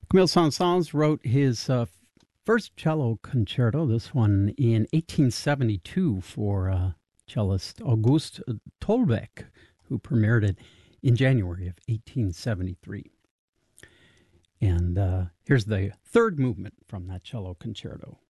Camille Saint-Saëns wrote his first cello concerto, this one in 1872 for cellist August Tolbeck, who premiered it in January of 1873. And here's the third movement from that cello concerto.